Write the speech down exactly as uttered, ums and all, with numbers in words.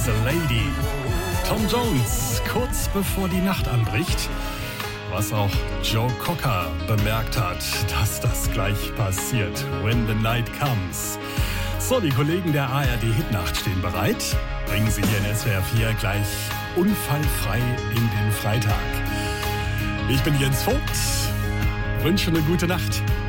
a Lady. Tom Jones, kurz bevor die Nacht anbricht. Was auch Joe Cocker bemerkt hat, dass das gleich passiert. When the night comes. So, die Kollegen der A R D Hitnacht stehen bereit. Bringen Sie hier in S W R vier gleich unfallfrei in den Freitag. Ich bin Jens Vogt. Wünsche eine gute Nacht.